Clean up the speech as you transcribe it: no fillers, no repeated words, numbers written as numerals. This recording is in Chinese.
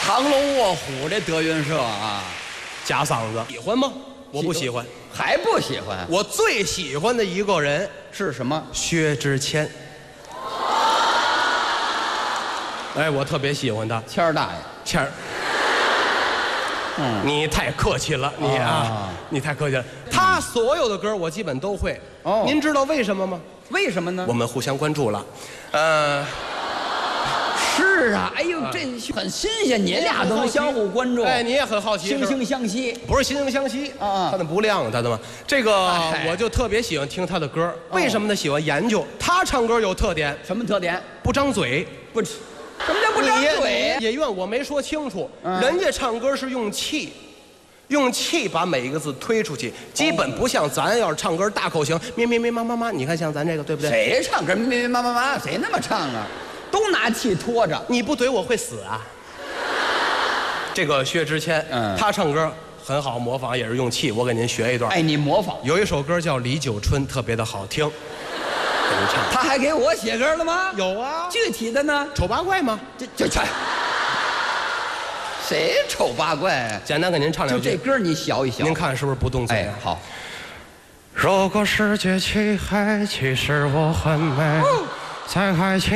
藏龙卧虎这德云社啊， 假嗓子喜欢吗？我不喜欢， 还不喜欢？ 我最喜欢的一个人是什么？ 薛之谦。哎，我特别喜欢他， 谦儿大爷。 谦儿。你太客气了，你啊，你太客气了。他所有的歌我基本都会。 哦， 您知道为什么吗？ 为什么呢？ 我们互相关注了。 是啊，哎呦，这很新鲜，你俩都能相互关注。 哎，你也很好奇， 惺惺相惜， 不是惺惺相惜啊， 他那不亮，他的嘛。这个我就特别喜欢听他的歌，为什么呢？喜欢研究他唱歌有特点， 什么特点？ 不张嘴， 不，什么叫不张嘴？ 也怨我没说清楚，人家唱歌是用气。用气把每一个字推出去，基本不像咱要是唱歌大口型，咩咩咩妈妈妈，你看像咱这个对不对？ 谁唱歌咩咩妈妈妈？谁那么唱啊？都拿气拖着。 你不怼我会死啊！这个薛之谦，他唱歌很好模仿，也是用气。我给您学一段。 哎，你模仿。 有一首歌叫《李九春》，特别的好听。给您唱。 他还给我写歌了吗？ 有啊。 具体的呢？ 丑八怪吗？ 这。谁丑八怪啊？ 简单给您唱两句。 就这歌你学一学。 您看是不是不动嘴啊？ 哎，好。 如果世界漆黑，其实我很美，在爱情